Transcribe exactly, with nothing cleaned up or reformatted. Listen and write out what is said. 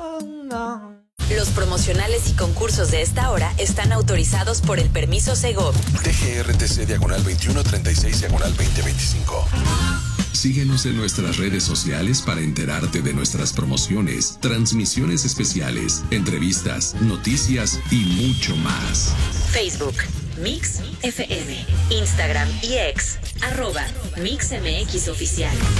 Los promocionales y concursos de esta hora están autorizados por el permiso Segov. T G R T C diagonal veintiuno treinta y seis diagonal veinte veinticinco. Síguenos en nuestras redes sociales para enterarte de nuestras promociones, transmisiones especiales, entrevistas, noticias y mucho más. Facebook, Mix F M. Instagram y X, arroba Mix M X Oficial.